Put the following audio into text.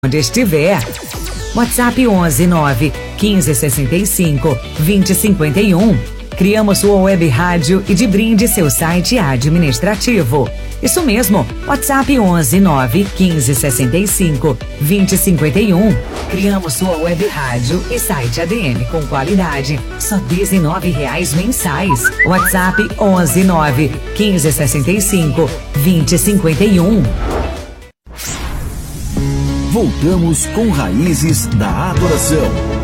onde estiver. WhatsApp 11 9 15 65 20 51. Criamos sua web rádio e de brinde seu site administrativo. Isso mesmo, WhatsApp 11 9 15 65 20 51. Criamos sua web rádio e site ADM com qualidade, só R$19 mensais. WhatsApp 11 9 15 65 20 51. Voltamos com Raízes da Adoração.